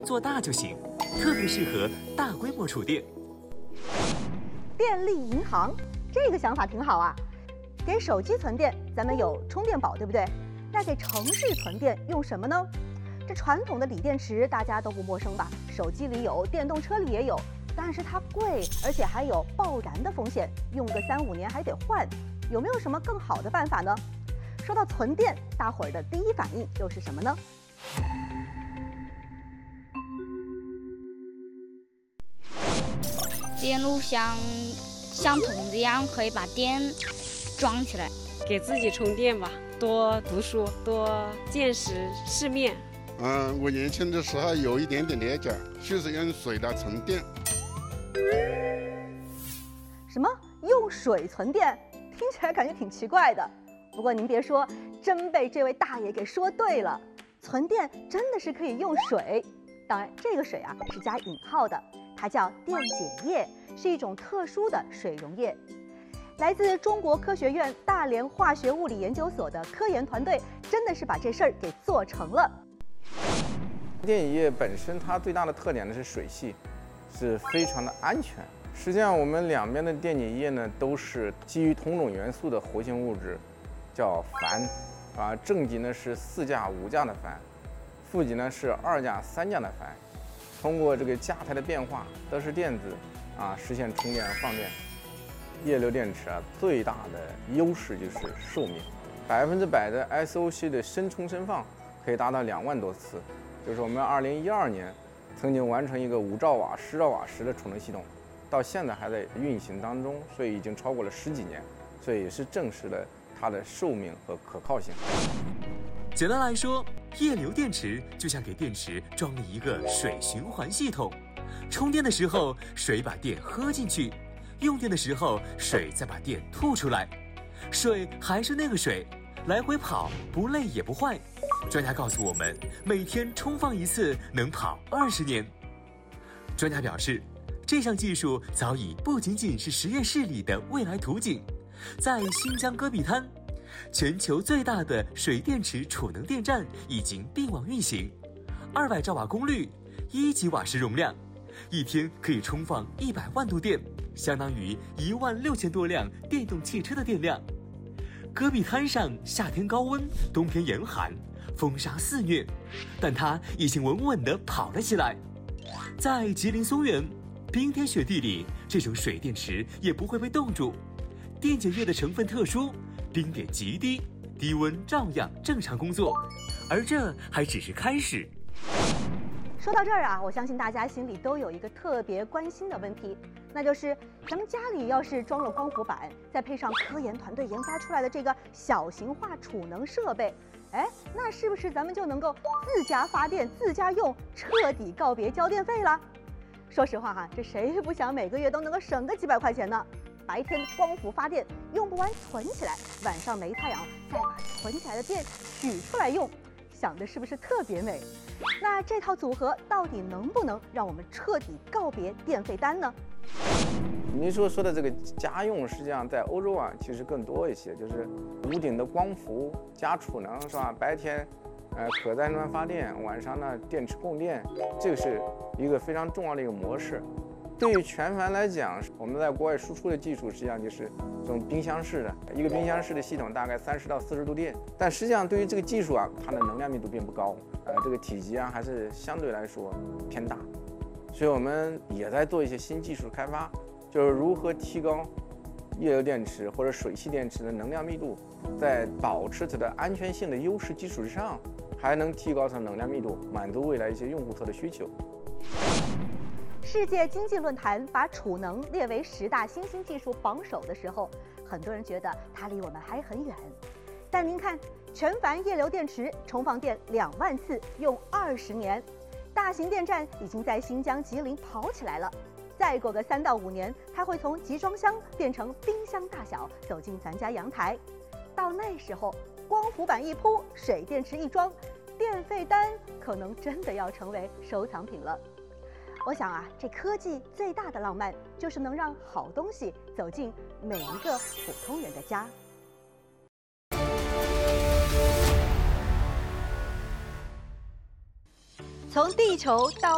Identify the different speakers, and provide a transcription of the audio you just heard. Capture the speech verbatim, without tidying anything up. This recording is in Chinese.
Speaker 1: 做大就行，特别适合大规模储电。
Speaker 2: 电力银行这个想法挺好啊。给手机存电，咱们有充电宝，对不对？那给城市存电用什么呢？这传统的锂电池大家都不陌生吧？手机里有，电动车里也有，但是它贵，而且还有爆燃的风险，用个三五年还得换。有没有什么更好的办法呢？说到存电，大伙儿的第一反应又是什么呢？
Speaker 3: 电路像像筒子一样，可以把电装起来，
Speaker 4: 给自己充电吧，多读书，多见识世面。
Speaker 5: 嗯，我年轻的时候有一点点了解，就是用水来存电。
Speaker 2: 什么用水存电？听起来感觉挺奇怪的。不过您别说，真被这位大爷给说对了，存电真的是可以用水。当然，这个水啊是加引号的，它叫电解液，是一种特殊的水溶液。来自中国科学院大连化学物理研究所的科研团队，真的是把这事儿给做成了。
Speaker 6: 电解液本身它最大的特点呢是水系，是非常的安全。实际上，我们两边的电解液呢都是基于同种元素的活性物质，叫钒，啊，正极呢是四价五价的钒，负极呢是二价三价的钒。通过这个价态的变化，得失电子啊实现充电和放电。液流电池啊最大的优势就是寿命，百分之百的 S O C 的深充深放可以达到两万多次。就是我们二零一二年曾经完成一个五兆瓦、十兆瓦时的储能系统，到现在还在运行当中，所以已经超过了十几年，所以也是证实了它的寿命和可靠性。
Speaker 1: 简单来说，液流电池就像给电池装了一个水循环系统，充电的时候水把电喝进去，用电的时候水再把电吐出来，水还是那个水，来回跑，不累也不坏。专家告诉我们，每天充放一次能跑二十年。专家表示，这项技术早已不仅仅是实验室里的未来图景，在新疆戈壁滩，全球最大的水电池储能电站已经并网运行，二百兆瓦功率，一吉瓦时容量，一天可以充放一百万度电，相当于一万六千多辆电动汽车的电量。戈壁滩上夏天高温，冬天严寒，风沙肆虐，但它已经稳稳地跑了起来。在吉林松原，冰天雪地里，这种水电池也不会被冻住。电解液的成分特殊，冰点极低，低温照样正常工作。而这还只是开始。
Speaker 2: 说到这儿啊，我相信大家心里都有一个特别关心的问题，那就是咱们家里要是装了光伏板，再配上科研团队研发出来的这个小型化储能设备，哎，那是不是咱们就能够自家发电、自家用，彻底告别交电费了？说实话哈，这谁不想每个月都能够省个几百块钱呢？白天光伏发电用不完存起来，晚上没太阳再把存起来的电取出来用，想的是不是特别美？那这套组合到底能不能让我们彻底告别电费单呢？
Speaker 6: 您说说的这个家用，实际上在欧洲啊，其实更多一些，就是屋顶的光伏加储能，是吧？白天，呃，可再生能源发电，晚上呢电池供电，这个是一个非常重要的一个模式。对于全帆来讲，我们在国外输出的技术实际上就是这种冰箱式的，一个冰箱式的系统大概三十到四十度电，但实际上对于这个技术啊，它的能量密度并不高，呃，这个体积啊还是相对来说偏大，所以我们也在做一些新技术开发，就是如何提高液流电池或者水系电池的能量密度，在保持它的安全性的优势基础之上，还能提高它的能量密度，满足未来一些用户侧的需求。
Speaker 2: 世界经济论坛把储能列为十大新兴技术榜首的时候，很多人觉得它离我们还很远。但您看，全帆液流电池充放电两万次，用二十年，大型电站已经在新疆吉林跑起来了。再过个三到五年，它会从集装箱变成冰箱大小，走进咱家阳台。到那时候，光伏板一铺，水电池一装，电费单可能真的要成为收藏品了。我想啊，这科技最大的浪漫就是能让好东西走进每一个普通人的家。从地球到